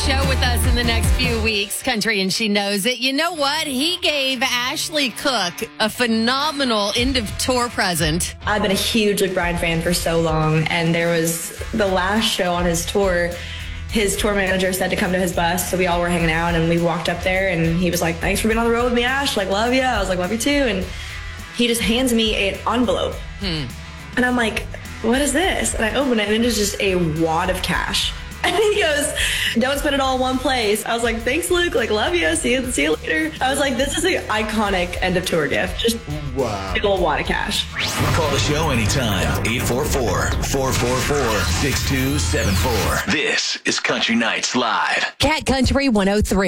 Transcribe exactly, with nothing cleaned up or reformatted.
show with us in the next few weeks, Country and She Knows It. You know what? He gave Ashley Cook a phenomenal end-of-tour present. I've been a huge Luke Bryan fan for so long, and there was the last show on his tour. His tour manager said to come to his bus, so we all were hanging out, and we walked up there, and he was like, "Thanks for being on the road with me, Ash. Like, love you." I was like, "Love you too." And he just hands me an envelope. Hmm. And I'm like, "What is this?" And I open it, and it is just a wad of cash. And he goes, "Don't spend it all in one place." I was like, "Thanks, Luke. Like, love you. See you, see you later." I was like, this is an iconic end of tour gift. Just wow. Big old wad of cash. Call the show anytime. eight four four, four four four, six two seven four. This is Country Nights Live. Cat Country one oh three.